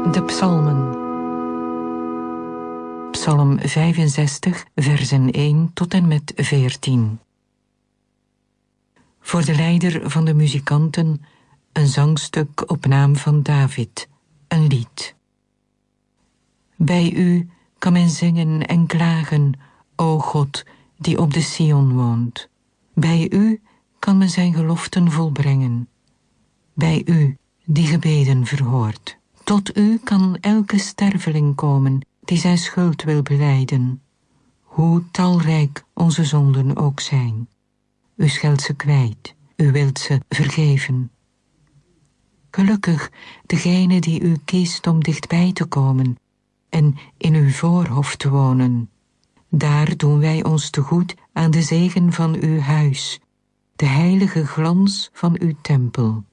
De psalmen. Psalm 65, versen 1 tot en met 14. Voor de leider van de muzikanten een zangstuk op naam van David, een lied. Bij u kan men zingen en klagen, o God, die op de Sion woont. Bij u kan men zijn geloften volbrengen. Bij u, die gebeden verhoort. Tot u kan elke sterveling komen, die zijn schuld wil belijden. Hoe talrijk onze zonden ook zijn. U scheldt ze kwijt, u wilt ze vergeven. Gelukkig degene die u kiest om dichtbij te komen en in uw voorhof te wonen. Daar doen wij ons tegoed aan de zegen van uw huis, de heilige glans van uw tempel.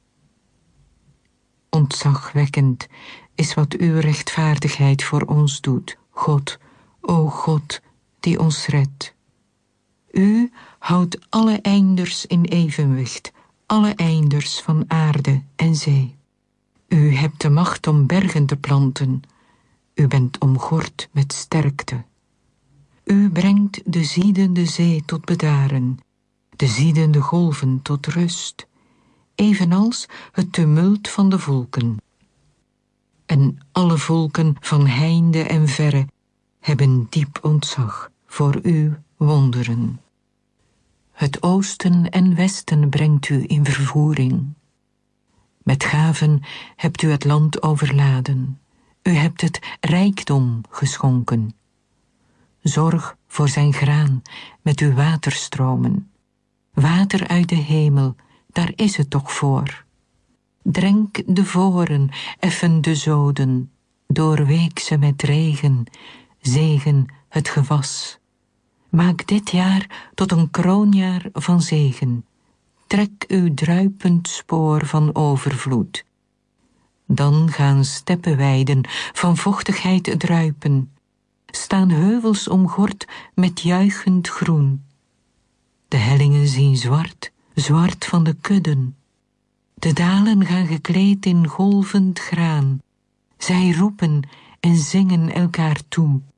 Ontzagwekkend is wat uw rechtvaardigheid voor ons doet, God, o God, die ons redt. U houdt alle einders in evenwicht, alle einders van aarde en zee. U hebt de macht om bergen te planten, u bent omgord met sterkte. U brengt de ziedende zee tot bedaren, de ziedende golven tot rust, evenals het tumult van de volken. En alle volken van heinde en verre hebben diep ontzag voor uw wonderen. Het oosten en westen brengt u in vervoering. Met gaven hebt u het land overladen. U hebt het rijkdom geschonken. Zorg voor zijn graan met uw waterstromen. Water uit de hemel, daar is het toch voor. Drenk de voren, effen de zoden, doorweek ze met regen, zegen het gewas. Maak dit jaar tot een kroonjaar van zegen. Trek uw druipend spoor van overvloed. Dan gaan steppenweiden van vochtigheid druipen, staan heuvels omgord met juichend groen. De hellingen zien zwart, zwart van de kudden. De dalen gaan gekleed in golvend graan. Zij roepen en zingen elkaar toe.